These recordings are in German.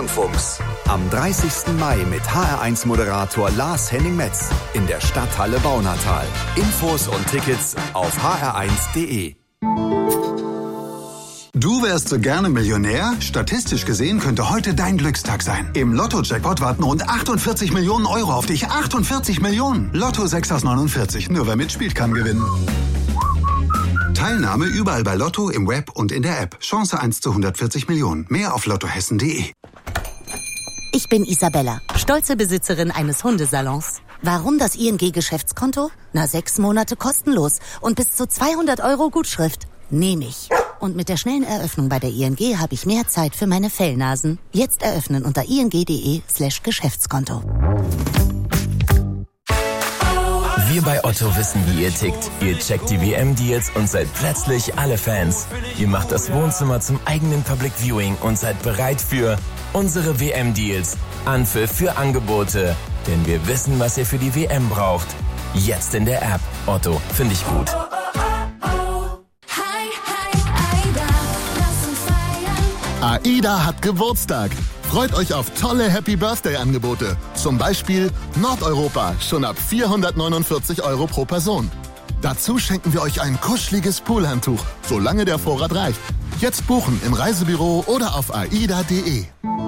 Funks. Am 30. Mai mit HR1-Moderator Lars Henning-Metz in der Stadthalle Baunatal. Infos und Tickets auf hr1.de. Du wärst so gerne Millionär? Statistisch gesehen könnte heute dein Glückstag sein. Im Lotto-Jackpot warten rund 48 Millionen Euro auf dich. 48 Millionen! Lotto 6 aus 49. Nur wer mitspielt, kann gewinnen. Teilnahme überall bei Lotto, im Web und in der App. Chance 1 zu 140 Millionen. Mehr auf lottohessen.de. Ich bin Isabella, stolze Besitzerin eines Hundesalons. Warum das ING-Geschäftskonto? 6 Monate kostenlos und bis zu 200 € Gutschrift. Nehme ich. Und mit der schnellen Eröffnung bei der ING habe ich mehr Zeit für meine Fellnasen. Jetzt eröffnen unter ing.de/Geschäftskonto. Wir bei Otto wissen, wie ihr tickt. Ihr checkt die WM-Deals und seid plötzlich alle Fans. Ihr macht das Wohnzimmer zum eigenen Public Viewing und seid bereit für unsere WM-Deals. Anpfiff für Angebote. Denn wir wissen, was ihr für die WM braucht. Jetzt in der App. Otto, finde ich gut. AIDA hat Geburtstag. Freut euch auf tolle Happy-Birthday-Angebote. Zum Beispiel Nordeuropa, schon ab 449 € pro Person. Dazu schenken wir euch ein kuscheliges Poolhandtuch, solange der Vorrat reicht. Jetzt buchen im Reisebüro oder auf aida.de.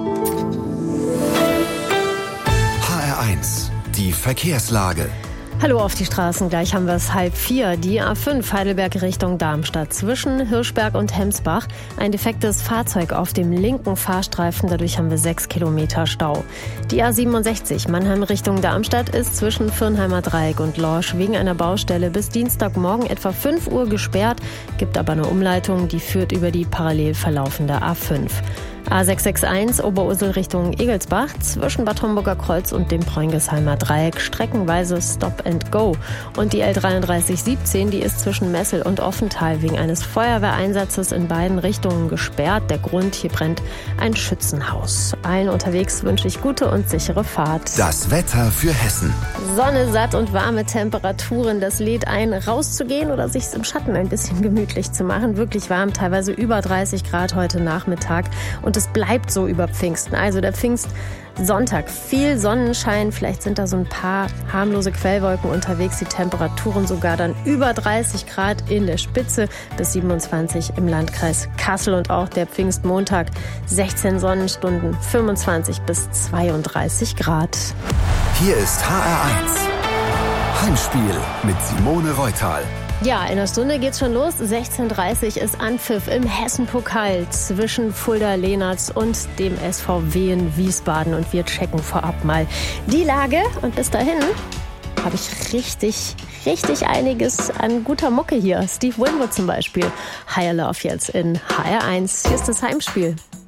HR1, die Verkehrslage. Hallo auf die Straßen, gleich haben wir es 3:30. Die A5 Heidelberg Richtung Darmstadt. Zwischen Hirschberg und Hemsbach ein defektes Fahrzeug auf dem linken Fahrstreifen. Dadurch haben wir 6 Kilometer Stau. Die A67 Mannheim Richtung Darmstadt ist zwischen Firnheimer Dreieck und Lorsch wegen einer Baustelle bis Dienstagmorgen etwa 5 Uhr gesperrt. Gibt aber eine Umleitung, die führt über die parallel verlaufende A5. A661 Oberursel Richtung Egelsbach zwischen Bad Homburger Kreuz und dem Preungesheimer Dreieck streckenweise Stop and Go. Und die L3317, die ist zwischen Messel und Offenthal wegen eines Feuerwehreinsatzes in beiden Richtungen gesperrt. Der Grund, hier brennt ein Schützenhaus. Allen unterwegs wünsche ich gute und sichere Fahrt. Das Wetter für Hessen. Sonne, satt und warme Temperaturen. Das lädt ein, rauszugehen oder sich im Schatten ein bisschen gemütlich zu machen. Wirklich warm, teilweise über 30 Grad heute Nachmittag. Und es bleibt so über Pfingsten. Also der Pfingstsonntag, viel Sonnenschein, vielleicht sind da so ein paar harmlose Quellwolken unterwegs, die Temperaturen sogar dann über 30 Grad in der Spitze bis 27 im Landkreis Kassel und auch der Pfingstmontag 16 Sonnenstunden, 25 bis 32 Grad. Hier ist HR1. Heimspiel mit Simone Reutal. Ja, in einer Stunde geht's schon los. 16:30 ist Anpfiff im Hessen-Pokal zwischen Fulda-Lehnertz und dem SVW in Wiesbaden. Und wir checken vorab mal die Lage. Und bis dahin habe ich richtig einiges an guter Mucke hier. Steve Winwood zum Beispiel. Higher Love jetzt in HR1. Hier ist das Heimspiel.